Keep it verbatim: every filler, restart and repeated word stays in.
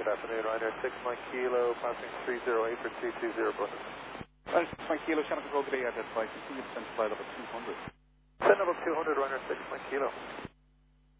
Good afternoon, Ryanair six Mike Kilo, passing three zero eight for two two zero buses. Ryanair six Mike Kilo, Shannon Control, good day, identify, continue to send flight level two hundred. Send level two hundred, Ryanair six Mike Kilo.